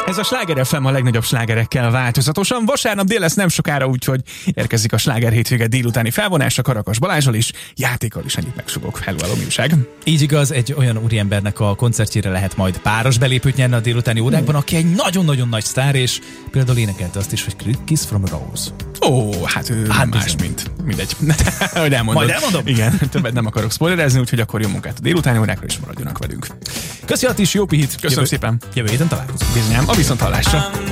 Ez a Sláger FM a legnagyobb slágerekkel változatosan. Vasárnap dél lesz nem sokára, úgyhogy érkezik a Sláger hétvége délutáni felvonása Karakas Balázsal is, játékkal is ennyit megsugok. Hello, újság. Így igaz, egy olyan úriembernek a koncertjére lehet majd páros belépőt nyerni a délutáni órákban, aki egy nagyon-nagyon nagy sztár, és például énekelte azt is, hogy Kiss from a Rose. Ó, hát ő nem más, mint mindegy. Hogy elmondod. Majd elmondom? Igen, többet nem akarok spoilerezni, úgyhogy akkor jó munkát a délutáni órákra, is maradjanak velünk. Köszi, Attis, jó pihit. Köszönöm szépen. Jövő héten találkozunk. Bizonyám, a viszonthallásra.